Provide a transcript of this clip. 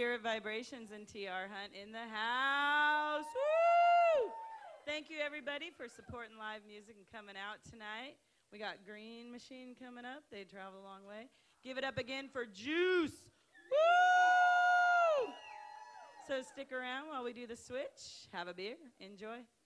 Spirit Vibrations and TR Hunt in the house. Woo! Thank you, everybody, for supporting live music and coming out tonight. We got Green Machine coming up. They travel a long way. Give it up again for Juice. Woo! So stick around while we do the switch. Have a beer. Enjoy.